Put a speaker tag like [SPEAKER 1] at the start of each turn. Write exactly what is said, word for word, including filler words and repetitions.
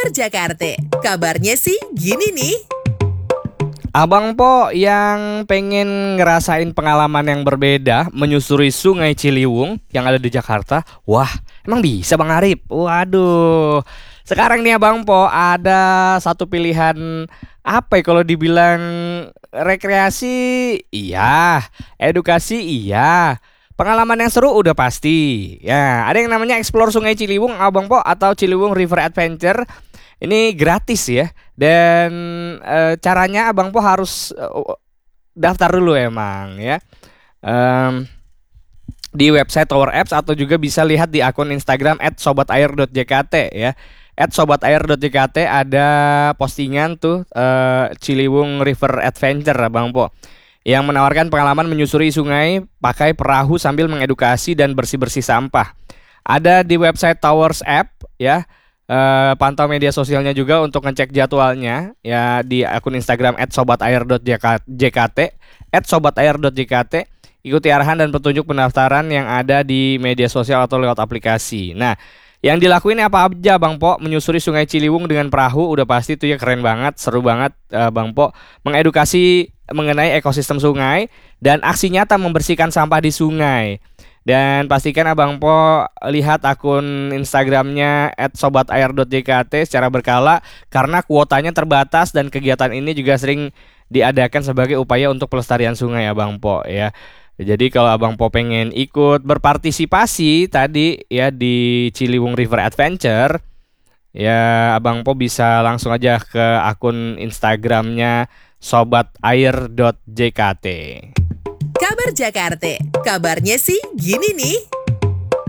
[SPEAKER 1] Kabar Jakarta, kabarnya sih gini nih.
[SPEAKER 2] Abang Po yang pengen ngerasain pengalaman yang berbeda menyusuri Sungai Ciliwung yang ada di Jakarta. Wah, emang bisa Bang Arif? Waduh. Sekarang nih Abang Po ada satu pilihan apa ya kalau dibilang rekreasi iya, edukasi iya. Pengalaman yang seru udah pasti. Ya, ada yang namanya Explore Sungai Ciliwung Abang Po atau Ciliwung River Adventure. Ini gratis ya. Dan e, caranya Abang Po harus e, daftar dulu emang ya. Em, di website Tower Apps atau juga bisa lihat di akun Instagram at sobat air dot j k t ya. at sobat air dot j k t ada postingan tuh e, Ciliwung River Adventure Abang Po yang menawarkan pengalaman menyusuri sungai pakai perahu sambil mengedukasi dan bersih-bersih sampah. Ada di website Towers App ya. Uh, pantau media sosialnya juga untuk ngecek jadwalnya ya di akun Instagram at sobat air dot j k t at sobat air dot j k t. Ikuti arahan dan petunjuk pendaftaran yang ada di media sosial atau lewat aplikasi. Nah, yang dilakuin apa aja Bang Po? Menyusuri Sungai Ciliwung dengan perahu udah pasti tuh ya, keren banget, seru banget uh, Bang Po. Mengedukasi mengenai ekosistem sungai dan aksi nyata membersihkan sampah di sungai. Dan pastikan Abang Po lihat akun Instagramnya at sobat air dot j k t secara berkala karena kuotanya terbatas dan kegiatan ini juga sering diadakan sebagai upaya untuk pelestarian sungai Abang Po ya. Jadi kalau Abang Po pengen ikut berpartisipasi tadi ya di Ciliwung River Adventure ya, Abang Po bisa langsung aja ke akun Instagramnya sobat air dot j k t.
[SPEAKER 1] Kabar Jakarta, kabarnya sih gini nih.